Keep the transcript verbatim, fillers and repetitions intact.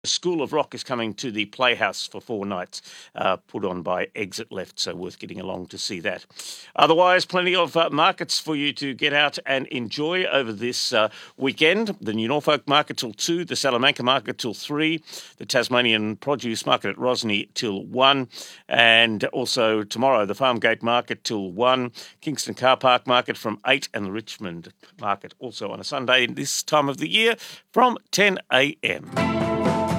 School of Rock is coming to the Playhouse for four nights, uh, put on by Exit Left, so worth getting along to see that. Otherwise, plenty of uh, markets for you to get out and enjoy over this uh, weekend. The New Norfolk Market till two, the Salamanca Market till three, the Tasmanian Produce Market at Rosny till one, and also tomorrow the Farmgate Market till one, Kingston Car Park Market from eight, and the Richmond Market also on a Sunday this time of the year from ten a m.